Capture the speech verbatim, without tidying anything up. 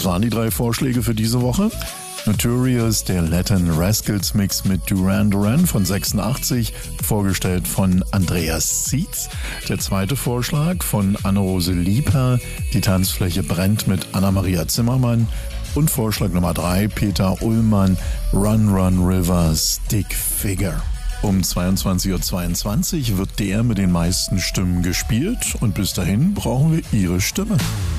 Das waren die drei Vorschläge für diese Woche. Notorious, der Latin Rascals Mix mit Duran Duran von sechsundachtzig, vorgestellt von Andreas Zietz. Der zweite Vorschlag von Anne-Rose Lieper, Die Tanzfläche brennt mit Anna-Maria Zimmermann. Und Vorschlag Nummer drei, Peter Ullmann, Run Run River, Stick Figure. Um zweiundzwanzig Uhr zweiundzwanzig wird der mit den meisten Stimmen gespielt und bis dahin brauchen wir Ihre Stimme.